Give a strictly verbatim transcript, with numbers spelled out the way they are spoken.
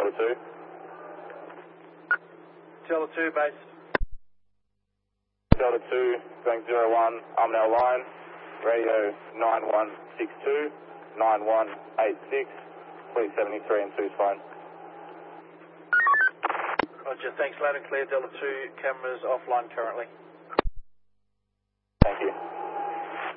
Delta two. Delta two, base. Delta two, going zero one, I'm now line, radio nine one six two, nine one eight six, please seventy-three and two's phone. Roger, thanks loud and clear, Delta two, cameras offline currently.